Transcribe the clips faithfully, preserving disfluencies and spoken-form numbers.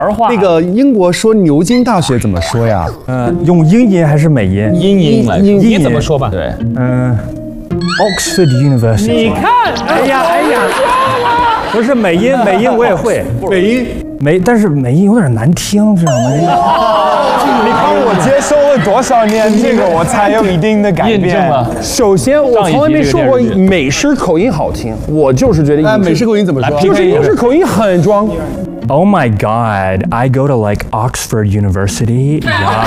儿化。 那个英国说牛津大学怎么说呀？ 呃，用英音还是美音？ 英音来， 英你怎么说吧？对， 嗯 ，Oxford University。 你看， 哎呀哎呀，不是美音，美音我也会， 美音美，但是美音有点难听，知道吗？ 你帮我接受了多少年，这个我才有一定的改变。 验证了。 首先，我从来没说过美式口音好听，我就是觉得哎，美式口音怎么说？ 就是英式口音很装。 Oh my God! I go to like Oxford University.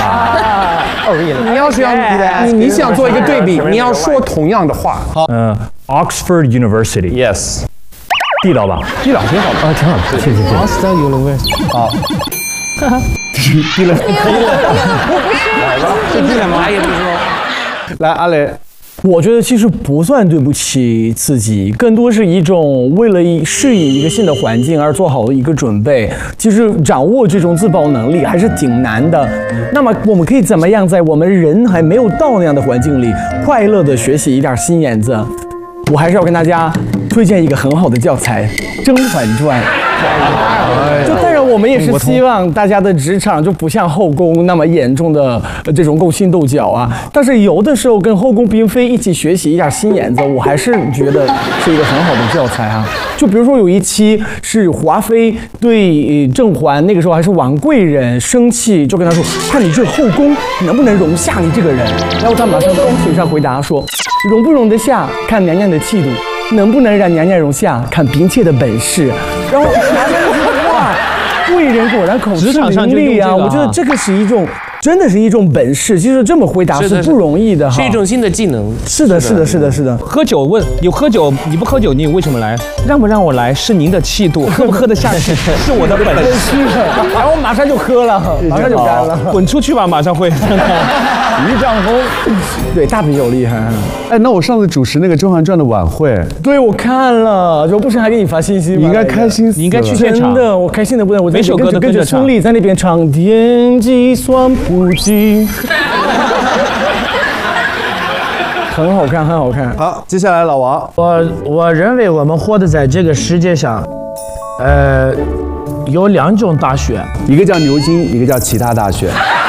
Yeah. 你要是要你你想做一个对比，你要说同样的话。 嗯 ，Oxford University. Yes， 地道吧？ 地道挺好的。 啊，挺好的，谢谢谢谢。 Oxford University。好， 低了，低了，是低了吗？ 来，阿雷。 我觉得其实不算对不起自己，更多是一种为了适应一个新的环境而做好一个准备。其实掌握这种自保能力还是挺难的。那么我们可以怎么样在我们人还没有到那样的环境里，快乐的学习一点新眼子？我还是要跟大家推荐一个很好的教材《甄嬛传》。就当然，我们也是希望大家的职场就不像后宫那么严重的这种勾心斗角啊。但是有的时候跟后宫嫔妃一起学习一点新眼子，我还是觉得是一个很好的教材啊。就比如说有一期是华妃对甄嬛，那个时候还是王贵人生气，就跟她说：“看你这后宫能不能容下你这个人。”然后她马上高情商回答说：“容不容得下，看娘娘的气度。” 能不能让娘娘容下，看嫔妾的本事。然后拿着那句话，贵人果然口齿伶俐啊！我觉得这个是一种，真的是一种本事。其实这么回答是不容易的哈， 是一种新的技能。 是的，是的，是的，是的。 喝酒问有喝酒，你不喝酒，你为什么来？让不让我来是您的气度，喝不喝得下去是我的本事。 然后马上就喝了，马上就干了， 滚出去吧，马上会。 一丈风，对，大比有厉害。 哎，那我上次主持那个《甄嬛传》的晚会， 对我看了，就不是还给你发信息吗？ 你应该开心死了， 你应该去现场。 真的，我开心的不能，我每首歌都跟着孙俪在那边唱，天机算不尽，很好看，很好看。 好，接下来老王， 我我认为我们活的在这个世界上，呃，有两种大学， 一个叫牛津，一个叫其他大学。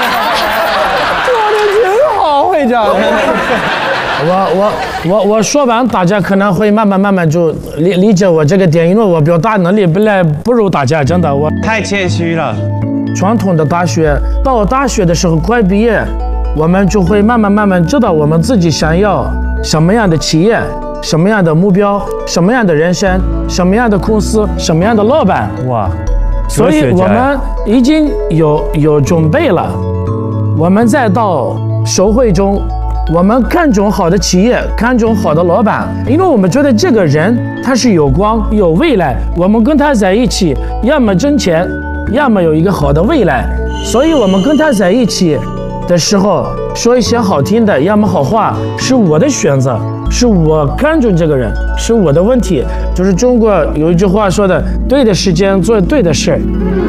会讲， 我我我我说完，大家可能会慢慢慢慢就理理解我这个点，因为我表达能力本来不如大家，真的我太谦虚了。 传统的大学到大学的时候快毕业，我们就会慢慢慢慢知道我们自己想要什么样的企业，什么样的目标，什么样的人生，什么样的公司，什么样的老板。 哇， 所以我们已经有有准备了，我们再到。社会中，我们看重好的企业，看重好的老板，因为我们觉得这个人他是有光有未来，我们跟他在一起，要么挣钱，要么有一个好的未来。所以我们跟他在一起的时候，说一些好听的，要么好话，是我的选择，是我看重这个人，是我的问题。就是中国有一句话说的：“对的时间做对的事。”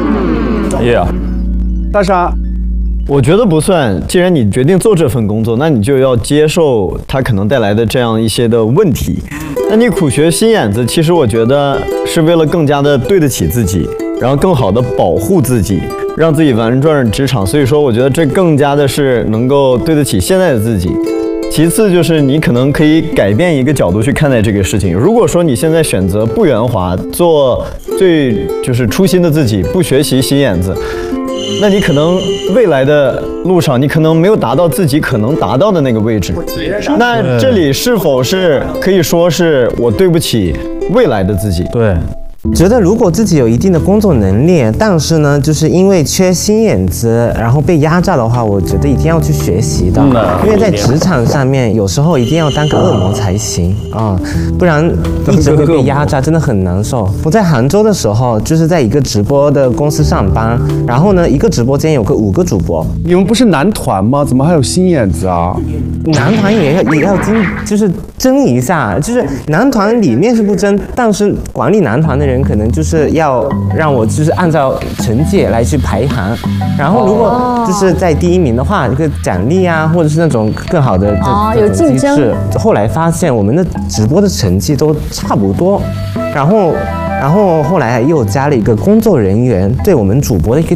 Yeah， 大傻。 我觉得不算。既然你决定做这份工作，那你就要接受它可能带来的这样一些的问题。那你苦学心眼子，其实我觉得是为了更加的对得起自己，然后更好的保护自己，让自己玩转职场。所以说，我觉得这更加的是能够对得起现在的自己。其次就是你可能可以改变一个角度去看待这个事情。如果说你现在选择不圆滑，做最就是初心的自己，不学习心眼子，那你可能未来的路上，你可能没有达到自己可能达到的那个位置。那这里是否是可以说是我对不起未来的自己？ 对。 觉得如果自己有一定的工作能力，但是呢，就是因为缺心眼子，然后被压榨的话，我觉得一定要去学习的，因为在职场上面，有时候一定要当个恶魔才行啊、嗯，不然一直会被压榨，真的很难受。我在杭州的时候，就是在一个直播的公司上班，然后呢，一个直播间有个五个主播。 你们不是男团吗？怎么还有心眼子啊？ 男团也要也要争，就是争一下，就是男团里面是不争，但是管理男团的人可能就是要让我就是按照成绩来去排行，然后如果就是在第一名的话，一个奖励啊，或者是那种更好的哦有竞争。 后来发现我们的直播的成绩都差不多，然后。然后后来又加了一个工作人员对我们主播的一个